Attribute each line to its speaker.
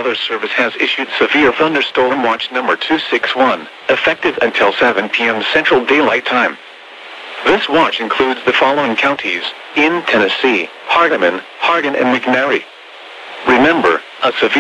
Speaker 1: Weather Service has issued severe thunderstorm watch number 261, effective until 7 p.m. Central Daylight Time. This watch includes the following counties in Tennessee: Hardeman, Hardin, and McNary. Remember, a severe